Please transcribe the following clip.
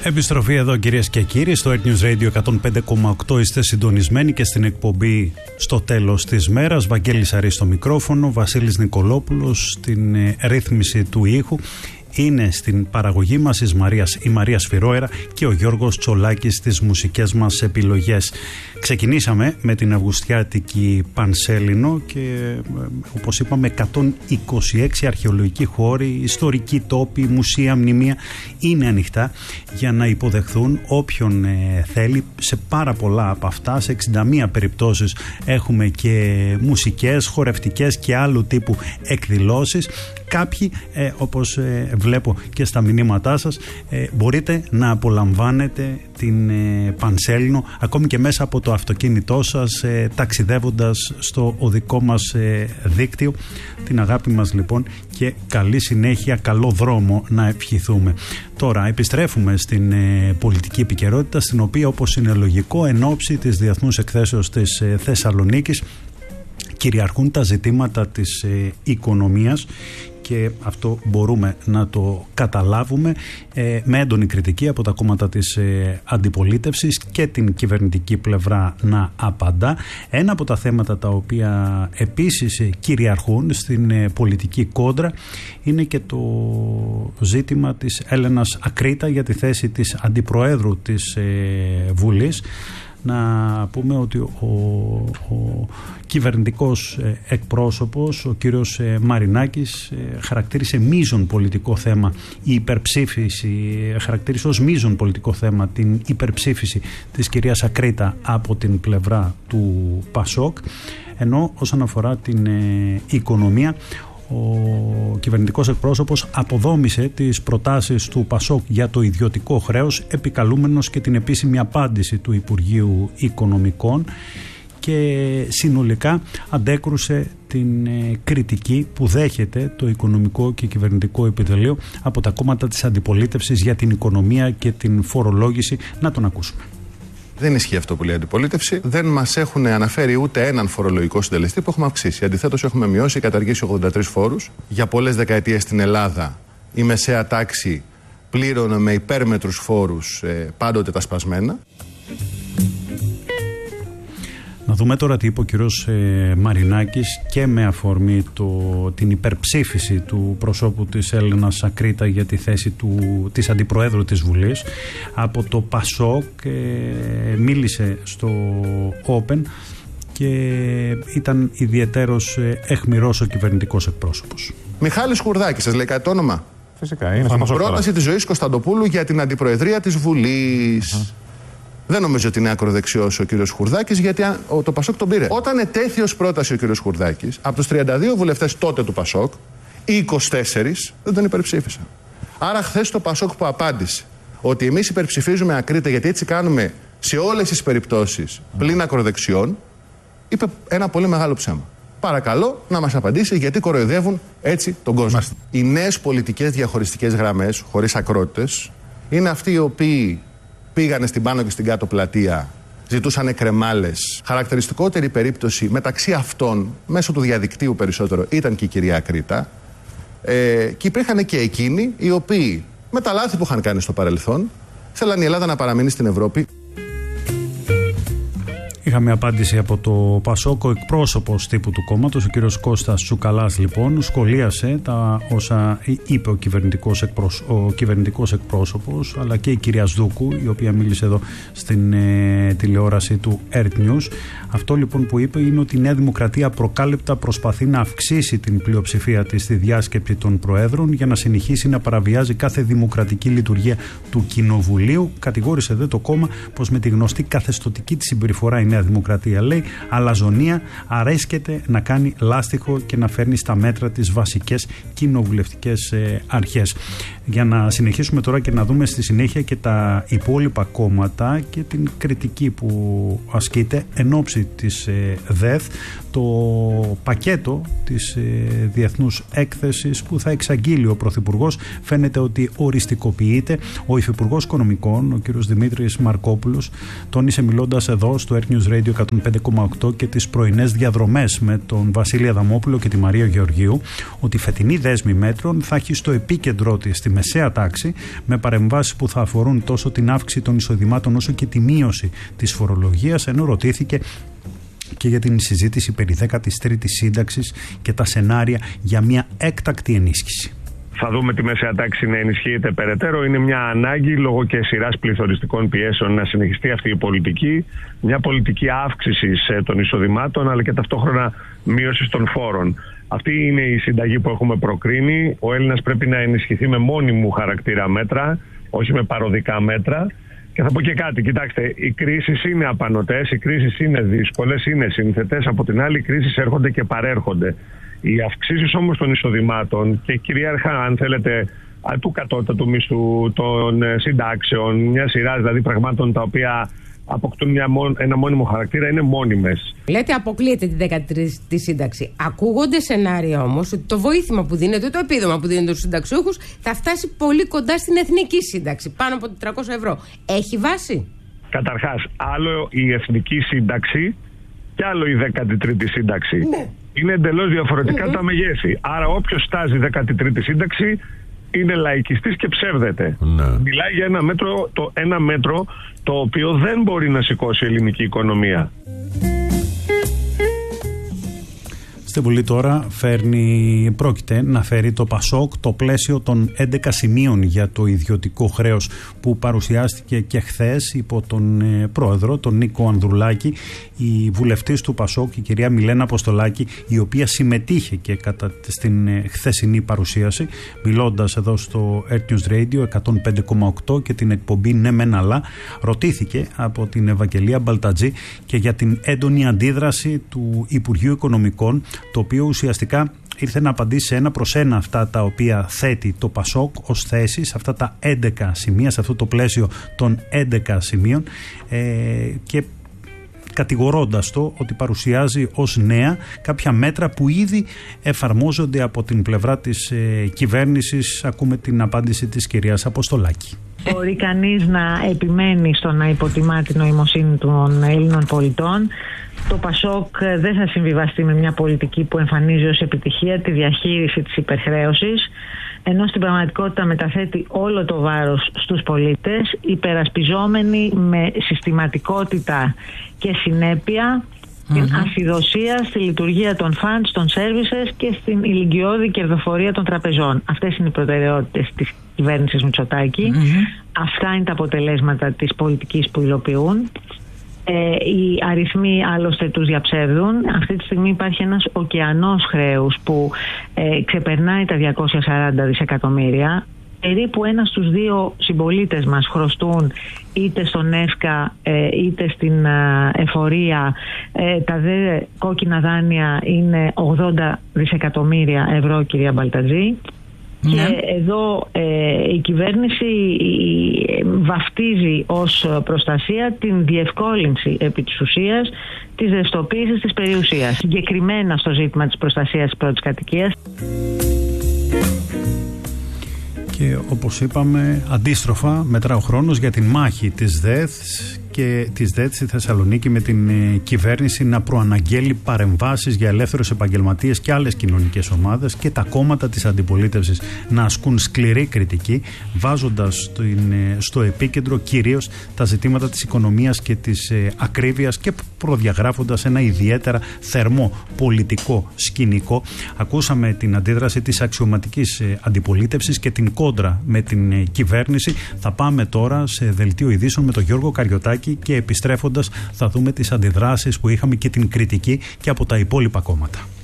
Επιστροφή εδώ, κυρίες και κύριοι, στο Earth News Radio 105,8. Είστε συντονισμένοι και στην εκπομπή Στο Τέλος της Μέρας. Βαγγέλης Αρής στο μικρόφωνο, Βασίλης Νικολόπουλος στην ρύθμιση του ήχου. Είναι στην παραγωγή μας η Μαρία Σφυρόερα και ο Γιώργος Τσολάκης στις μουσικές μας επιλογές. Ξεκινήσαμε με την Αυγουστιάτικη Πανσέλινο και όπως είπαμε 126 αρχαιολογικοί χώροι, ιστορικοί τόποι, μουσεία, μνημεία είναι ανοιχτά για να υποδεχθούν όποιον θέλει. Σε πάρα πολλά από αυτά, σε 61 περιπτώσεις έχουμε και μουσικές, χορευτικές και άλλου τύπου εκδηλώσεις. Κάποιοι, όπως βλέπω και στα μηνύματά σας, μπορείτε να απολαμβάνετε την Πανσέλινο ακόμη και μέσα από το αυτοκίνητό σας, ταξιδεύοντας στο οδικό μας δίκτυο. Την αγάπη μας λοιπόν και καλή συνέχεια, καλό δρόμο να ευχηθούμε. Τώρα επιστρέφουμε στην πολιτική επικαιρότητα, στην οποία, όπως είναι λογικό, εν ώψη της Διεθνούς Εκθέσεως της Θεσσαλονίκης κυριαρχούν τα ζητήματα της οικονομίας και αυτό μπορούμε να το καταλάβουμε, με έντονη κριτική από τα κόμματα της αντιπολίτευσης και την κυβερνητική πλευρά να απαντά. Ένα από τα θέματα τα οποία επίσης κυριαρχούν στην πολιτική κόντρα είναι και το ζήτημα της Έλενας Ακρίτα για τη θέση της αντιπροέδρου της Βουλής. Να πούμε ότι ο κυβερνητικός εκπρόσωπος, ο κύριος Μαρινάκης, χαρακτήρισε μείζον πολιτικό θέμα η υπερψήφιση, χαρακτήρισε ως μείζον πολιτικό θέμα την υπερψήφιση της κυρίας Ακρίτα από την πλευρά του ΠΑΣΟΚ, ενώ όσον αφορά την οικονομία, ο κυβερνητικός εκπρόσωπος αποδόμησε τις προτάσεις του ΠΑΣΟΚ για το ιδιωτικό χρέος, επικαλούμενος και την επίσημη απάντηση του Υπουργείου Οικονομικών, και συνολικά αντέκρουσε την κριτική που δέχεται το οικονομικό και κυβερνητικό επιτελείο από τα κόμματα της αντιπολίτευσης για την οικονομία και την φορολόγηση. Να τον ακούσουμε. Δεν ισχύει αυτό που λέει η αντιπολίτευση. Δεν μας έχουν αναφέρει ούτε έναν φορολογικό συντελεστή που έχουμε αυξήσει. Αντιθέτως, έχουμε μειώσει, καταργήσει 83 φόρους. Για πολλές δεκαετίες στην Ελλάδα η μεσαία τάξη πλήρωνε με υπέρμετρους φόρους πάντοτε τα σπασμένα. Να δούμε τώρα τι είπε ο κύριος Μαρινάκης και με αφορμή την υπερψήφιση του προσώπου της Έλενας Ακρίτα για τη θέση της αντιπροέδρου της Βουλής από το ΠΑΣΟΚ. Μίλησε στο Open και ήταν ιδιαιτέρως αιχμηρός ο κυβερνητικός εκπρόσωπος. Μιχάλης Χουρδάκης, σας λέει κάτι το όνομα? Φυσικά, είναι πρόταση της Ζωής Κωνσταντοπούλου για την αντιπροεδρία της Βουλής. Δεν νομίζω ότι είναι ακροδεξιός ο κύριος Χουρδάκης, γιατί το ΠΑΣΟΚ τον πήρε. Όταν ετέθη ως πρόταση ο κύριος Χουρδάκης, από τους 32 βουλευτές τότε του ΠΑΣΟΚ, οι 24 δεν τον υπερψήφισαν. Άρα χθες το ΠΑΣΟΚ που απάντησε ότι εμείς υπερψηφίζουμε Ακρίτα γιατί έτσι κάνουμε σε όλες τις περιπτώσεις πλην ακροδεξιών, είπε ένα πολύ μεγάλο ψέμα. Παρακαλώ να μας απαντήσει γιατί κοροϊδεύουν έτσι τον κόσμο. Οι νέες πολιτικές διαχωριστικές γραμμές, χωρίς ακρότητες, είναι αυτοί οι οποίοι πήγανε στην πάνω και στην κάτω πλατεία, ζητούσαν κρεμάλες. Χαρακτηριστικότερη περίπτωση μεταξύ αυτών, μέσω του διαδικτύου περισσότερο, ήταν και η κυρία Ακρίτα. Και υπήρχαν και εκείνοι οι οποίοι, με τα λάθη που είχαν κάνει στο παρελθόν, θέλαν η Ελλάδα να παραμείνει στην Ευρώπη. Είχαμε απάντηση από το ΠΑΣΟΚ. Ο εκπρόσωπος τύπου του κόμματος, ο κύριος Κώστας Τσουκαλάς, λοιπόν, σχολίασε τα όσα είπε ο κυβερνητικός εκπρόσωπος, αλλά και η κυρία Σδούκου, η οποία μίλησε εδώ στην τηλεόραση του Earth News. Αυτό λοιπόν που είπε είναι ότι η Νέα Δημοκρατία προκάλυπτα προσπαθεί να αυξήσει την πλειοψηφία της στη διάσκεψη των Προέδρων για να συνεχίσει να παραβιάζει κάθε δημοκρατική λειτουργία του Κοινοβουλίου. Κατηγόρησε δε το κόμμα πως με τη γνωστή καθεστωτική της συμπεριφορά η Νέα Δημοκρατία, λέει, αλαζονία, αρέσκεται να κάνει λάστιχο και να φέρνει στα μέτρα τις βασικές κοινοβουλευτικές αρχές. Για να συνεχίσουμε τώρα και να δούμε στη συνέχεια και τα υπόλοιπα κόμματα και την κριτική που ασκείται εν ώψη της ΔΕΘ, το πακέτο της Διεθνούς Έκθεσης που θα εξαγγείλει ο Πρωθυπουργός φαίνεται ότι οριστικοποιείται. Ο Υφυπουργός Οικονομικών, ο κ. Δημήτρης Μαρκόπουλος, τόνισε μιλώντας εδώ στο Earth News News Radio 105,8 και τις πρωινές διαδρομές με τον Βασίλη Αδαμόπουλο και τη Μαρία Γεωργίου, ότι η φετινή δέσμη μέτρων θα έχει στο επίκεντρό της τη μεσαία τάξη, με παρεμβάσεις που θα αφορούν τόσο την αύξηση των εισοδημάτων όσο και τη μείωση της φορολογίας, ενώ ρωτήθηκε και για την συζήτηση περί 13ης σύνταξης και τα σενάρια για μια έκτακτη ενίσχυση. Θα δούμε τη μεσαία τάξη να ενισχύεται περαιτέρω. Είναι μια ανάγκη λόγω και σειράς πληθωριστικών πιέσεων να συνεχιστεί αυτή η πολιτική. Μια πολιτική αύξησης των εισοδημάτων, αλλά και ταυτόχρονα μείωσης των φόρων. Αυτή είναι η συνταγή που έχουμε προκρίνει. Ο Έλληνας πρέπει να ενισχυθεί με μόνιμου χαρακτήρα μέτρα, όχι με παροδικά μέτρα. Και θα πω και κάτι, κοιτάξτε, οι κρίσεις είναι απανωτές, οι κρίσεις είναι δύσκολες, είναι σύνθετες. Από την άλλη, οι κρίσεις έρχονται και παρέρχονται. Οι αυξήσεις όμως των εισοδημάτων και κυρίαρχα, αν θέλετε, του κατώτατου μισθού, των συντάξεων, μια σειρά δηλαδή πραγμάτων τα οποία αποκτούν ένα μόνιμο χαρακτήρα, είναι μόνιμες. Λέτε αποκλείεται τη 13η σύνταξη. Ακούγονται σενάρια όμως ότι το βοήθημα που δίνεται, το επίδομα που δίνεται στους συνταξιούχους, θα φτάσει πολύ κοντά στην εθνική σύνταξη, πάνω από 400 ευρώ. Έχει βάση? Καταρχάς, άλλο η εθνική σύνταξη και άλλο η 13η σύνταξη. Ναι. Είναι εντελώς διαφορετικά τα μεγέθη. Άρα όποιος στάζει 13η σύνταξη είναι λαϊκιστής και ψεύδεται. Ναι. Μιλάει για ένα μέτρο το οποίο δεν μπορεί να σηκώσει η ελληνική οικονομία. Στη Βουλή τώρα πρόκειται να φέρει το ΠΑΣΟΚ το πλαίσιο των 11 σημείων για το ιδιωτικό χρέος που παρουσιάστηκε και χθες υπό τον πρόεδρο, τον Νίκο Ανδρουλάκη, η βουλευτής του ΠΑΣΟΚ, η κυρία Μιλένα Αποστολάκη, η οποία συμμετείχε και στην χθεσινή παρουσίαση, μιλώντας εδώ στο Earth News Radio 105,8 και την εκπομπή Ναι Μεν Αλλά, ρωτήθηκε από την Ευαγγελία Μπαλτατζή και για την έντονη αντίδραση του Υπουργείου Οικονομικών, το οποίο ουσιαστικά ήρθε να απαντήσει ένα προς ένα αυτά τα οποία θέτει το ΠΑΣΟΚ ως θέσεις, αυτά τα 11 σημεία, σε αυτό το πλαίσιο των 11 σημείων, και κατηγορώντας το ότι παρουσιάζει ως νέα κάποια μέτρα που ήδη εφαρμόζονται από την πλευρά της κυβέρνησης. Ακούμε την απάντηση της κυρίας Αποστολάκη. Μπορεί κανείς να επιμένει στο να υποτιμά την νοημοσύνη των Έλληνων πολιτών. Το ΠΑΣΟΚ δεν θα συμβιβαστεί με μια πολιτική που εμφανίζει ως επιτυχία τη διαχείριση της υπερχρέωσης, ενώ στην πραγματικότητα μεταθέτει όλο το βάρος στους πολίτες, υπερασπιζόμενοι με συστηματικότητα και συνέπεια την ασυδοσία στη λειτουργία των funds, των services και στην ηλικιώδη κερδοφορία των τραπεζών. Αυτές είναι οι προτεραιότητες της κυβέρνησης Μητσοτάκη. Αυτά είναι τα αποτελέσματα της πολιτικής που υλοποιούν. Οι αριθμοί άλλωστε τους διαψεύδουν. Αυτή τη στιγμή υπάρχει ένας ωκεανός χρέους που ξεπερνάει τα 240 δισεκατομμύρια. Περίπου 1 στους 2 συμπολίτες μας χρωστούν είτε στον ΕΦΚΑ είτε στην εφορία. Τα δε κόκκινα δάνεια είναι 80 δισεκατομμύρια ευρώ, κυρία Μπαλτατζή. Ναι. Και εδώ η κυβέρνηση βαφτίζει ως προστασία την διευκόλυνση επί της ουσίας της ρευστοποίησης της περιουσίας, συγκεκριμένα στο ζήτημα της προστασίας της πρώτης κατοικίας. Και όπως είπαμε, αντίστροφα μετρά ο χρόνος για την μάχη της ΔΕΘ και της ΔΕΘ στη Θεσσαλονίκη, με την κυβέρνηση να προαναγγέλει παρεμβάσεις για ελεύθερους επαγγελματίες και άλλες κοινωνικές ομάδες και τα κόμματα της αντιπολίτευσης να ασκούν σκληρή κριτική, βάζοντας στο επίκεντρο κυρίως τα ζητήματα της οικονομίας και της ακρίβειας και προδιαγράφοντας ένα ιδιαίτερα θερμό πολιτικό σκηνικό. Ακούσαμε την αντίδραση της αξιωματικής αντιπολίτευσης και την κόντρα με την κυβέρνηση. Θα πάμε τώρα σε δελτίο ειδήσεων με τον Γιώργο Καριωτάκη και επιστρέφοντας θα δούμε τις αντιδράσεις που είχαμε και την κριτική και από τα υπόλοιπα κόμματα.